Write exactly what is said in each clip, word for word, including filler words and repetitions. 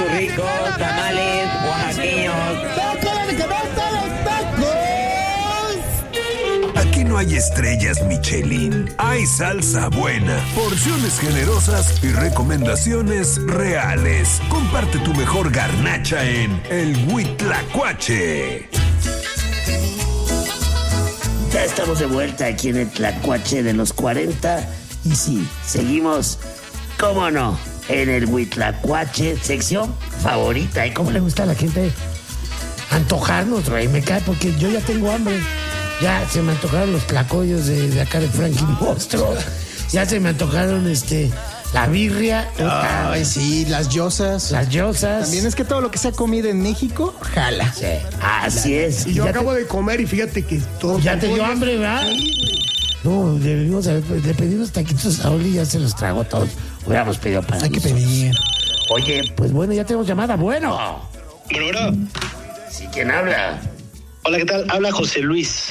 sus ricos tamales oaxaqueños. Aquí no hay estrellas Michelin, hay salsa buena, porciones generosas y recomendaciones reales. Comparte tu mejor garnacha en El Huitlacuache. Ya estamos de vuelta aquí en el Tlacuache de los cuarenta. Y sí, seguimos, cómo no, en el Huitlacuache, sección favorita. ¿Y cómo le gusta a la gente antojarnos, Rey? Me cae porque yo ya tengo hambre. Ya se me antojaron los tlacoyos de, de acá de Frankie Monstruo. Ya se me antojaron este la birria. Ay, sí, las yosas. Las yosas. También es que todo lo que sea comida en México, jala. Sí, así es. Y yo Ya acabo te, de comer y fíjate que todo... Ya te dio todo- hambre, ¿verdad? No, debimos haber, le pedí unos taquitos a Oli y ya se los tragó todos. Hubiéramos pedido para Hay que nosotros. pedir. Oye, pues bueno, ya tenemos llamada. Bueno. Bueno, bueno. Sí, ¿quién habla? Hola, ¿qué tal? Habla José Luis.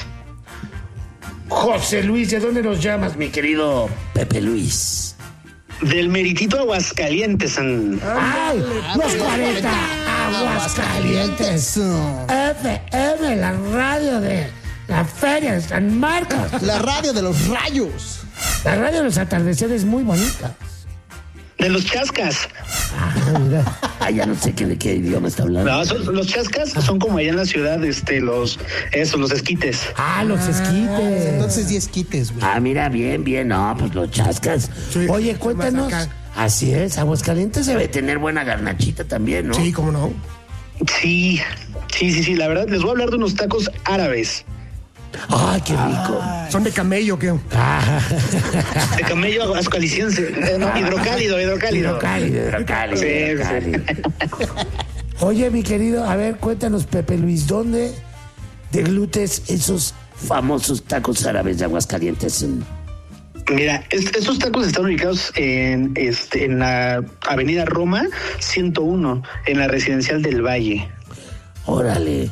José Luis, ¿de dónde nos llamas, mi querido Pepe Luis? Del meritito Aguascalientes. San... ¡Ay! Los cuarenta Aguascalientes. F M, la radio de la Feria de San Marcos. La radio de los rayos. La radio de los atardeceres muy bonita. De los chascas. Ah, mira. Ah, ya no sé qué, de qué idioma está hablando. No, son- los chascas son como allá en la ciudad, este, los, eso, los esquites. Ah, los esquites. Entonces diez quites, güey. Ah, mira, bien, bien, no, pues los chascas. Sí, Oye, cuéntanos. más acá. Así es, Aguascalientes debe tener buena garnachita también, ¿no? Sí, cómo no. Sí, sí, sí, sí. La verdad, les voy a hablar de unos tacos árabes. Ay, qué rico. Son de camello, ¿qué? Ah. De camello aguascaliense. Eh, no, hidrocálido, hidrocálido. Hidrocálido, hidrocálido, Sí, hidrocálido. Oye, mi querido, a ver, cuéntanos, Pepe Luis, ¿dónde deglutes esos famosos tacos árabes de Aguascalientes? Mira, es- estos tacos están ubicados en, este, en la avenida Roma ciento uno, en la residencial del Valle. Órale.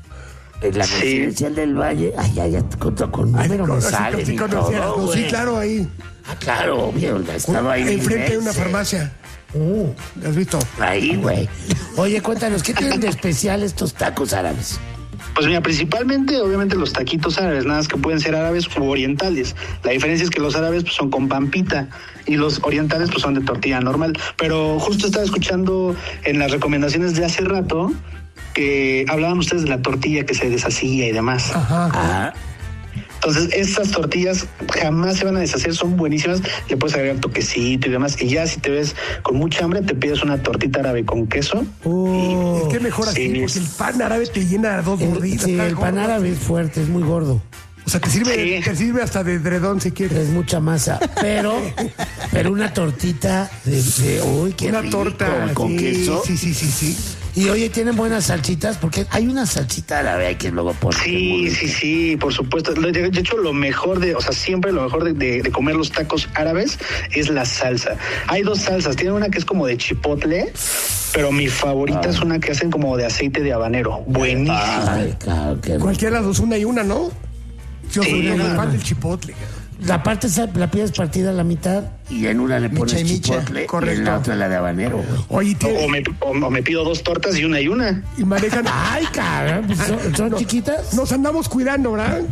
En la Sí. residencial del Valle. Ay, ya, ya, con, con Ay, número con- me sí, sale. sí, y conocieras, todo, ¿no? Sí, güey. claro, ahí. Ah, claro, obvio, estaba ahí. Enfrente de una inmenso. farmacia. Uh, ¿Has visto? ahí, güey. Oye, cuéntanos, ¿qué tienen de especial estos tacos árabes? Pues mira, principalmente, obviamente, los taquitos árabes, nada más que pueden ser árabes u orientales. La diferencia es que los árabes pues, son con pampita y los orientales pues son de tortilla normal. Pero justo estaba escuchando en las recomendaciones de hace rato que hablaban ustedes de la tortilla que se deshacía y demás. Ah, Entonces, estas tortillas jamás se van a deshacer, son buenísimas. Le puedes agregar toquecito y demás. Y ya si te ves con mucha hambre, te pides una tortita árabe con queso. Es que mejor así, Sí. porque el pan árabe te llena de dos el, gorditas. sí, está el pan gordo. árabe es fuerte, es muy gordo. O sea, te sirve, Sí. te sirve hasta de edredón si quieres. Es mucha masa, pero pero una tortita de, de uy, qué Una rico, torta con sí, queso. Sí, sí, sí, sí. Y oye, tienen buenas salsitas porque hay una salsita árabe ahí que luego ponen. Sí, sí, sí, por supuesto. De de hecho, lo mejor de, o sea, siempre lo mejor de, de- de comer los tacos árabes es la salsa. Hay dos salsas. Tiene una que es como de chipotle, pero mi favorita es una que hacen como de aceite de habanero. Buenísima. Ay, claro, qué rico. Cualquiera de las dos, una y una, ¿no? Yo soy Sí, un una. fan del chipotle. La parte esa la pides partida a la mitad y en una le pones Micha y micha. chipotle y Correcto. en la otra la de habanero, güey. Oye, O tiene- me, o- o me pido dos tortas y una y una. y manejan... Ay, cabrón, pues son, son chiquitas. Nos andamos cuidando, ¿verdad?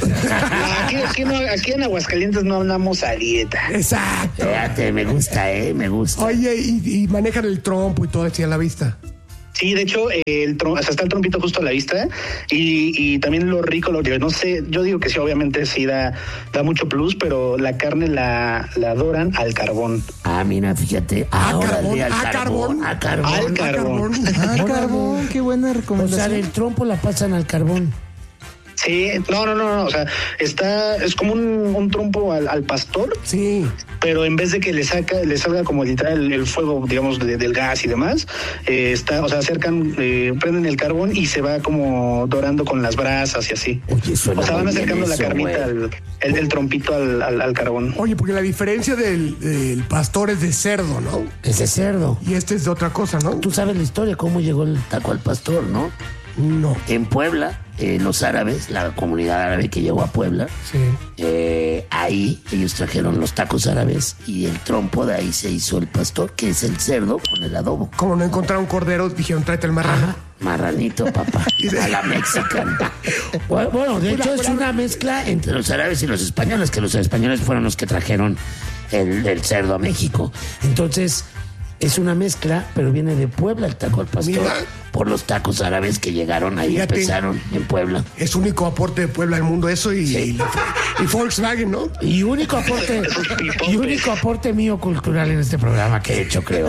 Aquí, aquí, no- aquí en Aguascalientes no andamos a dieta. Exacto. Fíjate, me gusta, eh, me gusta. Oye, y, y manejan el trompo y todo así a la vista. Sí, de hecho, el trom- o sea, está el trompito justo a la vista y, y también lo rico, lo que no sé, yo digo que sí, obviamente sí da, da mucho plus, pero la carne la, la doran al carbón. Ah, mira, fíjate. Ah, Ahora carbón, al ah, carbón. A carbón. Al carbón. Ah, Órale. carbón, qué buena O sea, recomendación. del trompo la pasan al carbón. Sí, no, no, no, no, o sea, está, es como un, un trompo al, al pastor, Sí. pero en vez de que le saca, le salga como literal el, el fuego, digamos, de- del gas y demás, eh, está, o sea, acercan, eh, prenden el carbón y se va como dorando con las brasas y así. Oye, suena O sea, van muy bien acercando la eso, carnita, güey. al, el, el trompito al, al, al carbón. Oye, porque la diferencia del, del pastor es de cerdo, ¿no? Ese cerdo. Y este es de otra cosa, ¿no? Tú sabes la historia, cómo llegó el taco al pastor, ¿no? No. En Puebla, eh, los árabes, la comunidad árabe que llegó a Puebla. Sí. Eh, ahí ellos trajeron los tacos árabes y el trompo, de ahí se hizo el pastor, que es el cerdo con el adobo. Como no encontraron cordero, dijeron, tráete el marrano. Ajá, marranito, papá, a la mexicana. Bueno, bueno, de hecho es una mezcla entre los árabes y los españoles, que los españoles fueron los que trajeron el, el cerdo a México. Entonces, es una mezcla, pero viene de Puebla el taco al pastor. Mira. Por los tacos árabes que llegaron ahí, Fíjate. empezaron en Puebla. Es único aporte de Puebla al mundo eso y, Sí. y, la- y Volkswagen, ¿no? Y único aporte, y único aporte mío cultural en este programa que he hecho, creo.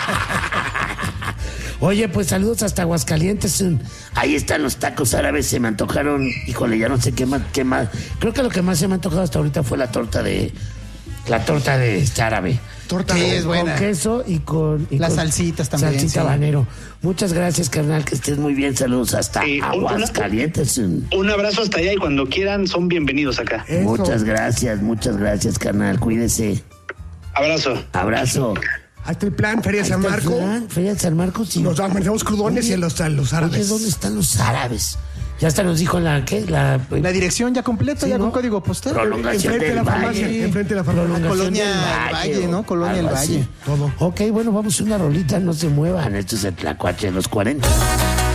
Oye, pues saludos hasta Aguascalientes. Ahí están los tacos árabes, se me antojaron. Híjole, ya no sé qué más, qué más. Creo que lo que más se me ha antojado hasta ahorita fue la torta de, la torta de este árabe. Torta Sí, con- es buena. Con queso y con... y Las con salsitas también, Salsita sí. habanero. Muchas gracias, carnal, que estés muy bien. Saludos hasta Sí, un- Aguascalientes. Un abrazo hasta allá y cuando quieran son bienvenidos acá. Eso. Muchas gracias, muchas gracias, carnal. Cuídese. Abrazo. Abrazo. Ahí está el plan, Feria de San Ahí está el Marco. plan, Feria de San Marcos. Sí. Nos amanecemos crudones y a los, a los árabes. Oye, ¿dónde están los árabes? Ya hasta nos dijo la, ¿qué? La, La dirección ya completa, Sí, ya ¿no? con código postal. prolongación Enfrente de del la farmacia, Valle. enfrente de la farmacia. Prolongación Colonia del El Valle, ¿no? o Colonia El algo así. Valle. Todo. Ok, bueno, vamos a una rolita, no se muevan. Esto es el Tlacuache de los cuarenta.